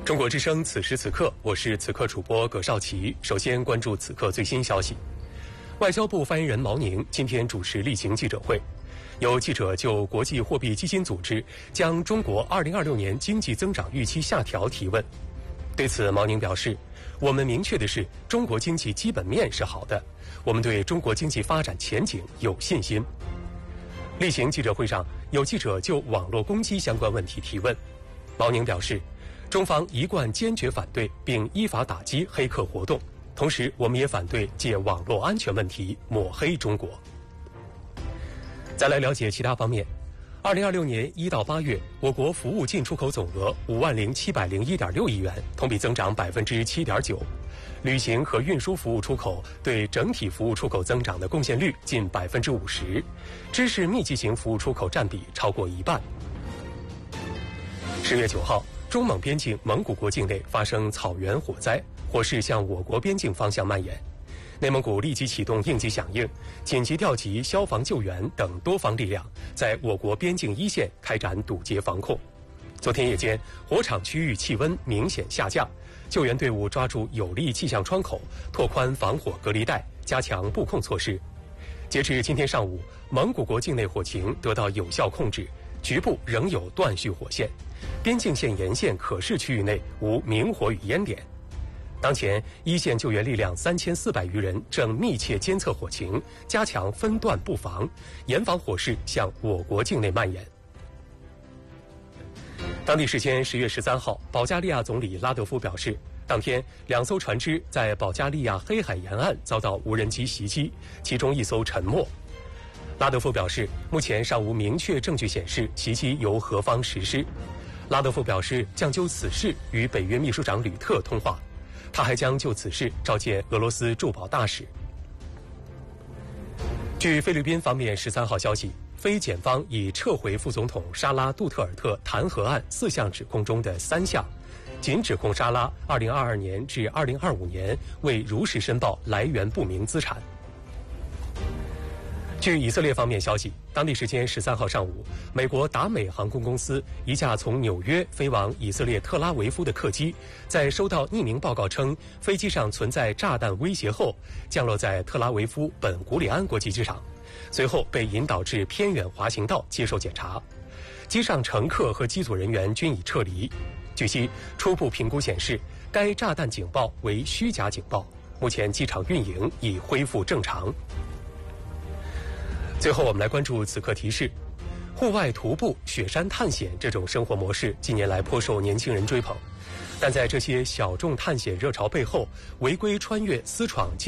中国之声，此时此刻，我是此刻主播葛少奇。首先关注此刻最新消息。外交部发言人毛宁今天主持例行记者会，有记者就国际货币基金组织将中国2026年经济增长预期下调提问。对此，毛宁表示，我们明确的是，中国经济基本面是好的，我们对中国经济发展前景有信心。例行记者会上，有记者就网络攻击相关问题提问，毛宁表示，中方一贯坚决反对并依法打击黑客活动，同时我们也反对借网络安全问题抹黑中国。再来了解其他方面，2026年1到8月，我国服务进出口总额50701.6亿元，同比增长7.9%，旅行和运输服务出口对整体服务出口增长的贡献率近50%，知识密集型服务出口占比超过一半。10月9号，中蒙边境蒙古国境内发生草原火灾，火势向我国边境方向蔓延。内蒙古立即启动应急响应，紧急调集消防救援等多方力量，在我国边境一线开展堵截防控。昨天夜间，火场区域气温明显下降，救援队伍抓住有利气象窗口，拓宽防火隔离带，加强布控措施。截至今天上午，蒙古国境内火情得到有效控制，局部仍有断续火线，边境线沿线可视区域内无明火与烟点。当前，一线救援力量3400余人正密切监测火情，加强分段布防，严防火势向我国境内蔓延。当地时间10月13号，保加利亚总理拉德夫表示，当天2艘船只在保加利亚黑海沿岸遭到无人机袭击，其中1艘沉没。拉德夫表示，目前尚无明确证据显示袭击由何方实施。拉德夫表示，将就此事与北约秘书长吕特通话。他还将就此事召见俄罗斯驻保大使。据菲律宾方面13号消息，非检方已撤回副总统沙拉杜特尔特弹劾案4项指控中的3项，仅指控沙拉2022年至2025年未如实申报来源不明资产。据以色列方面消息，当地时间13号上午，美国达美航空公司一架从纽约飞往以色列特拉维夫的客机，在收到匿名报告称飞机上存在炸弹威胁后，降落在特拉维夫本古里安国际机场，随后被引导至偏远滑行道接受检查。机上乘客和机组人员均已撤离。据悉，初步评估显示，该炸弹警报为虚假警报，目前机场运营已恢复正常。最后我们来关注此刻提示，户外徒步、雪山探险这种生活模式近年来颇受年轻人追捧，但在这些小众探险热潮背后，违规穿越、私闯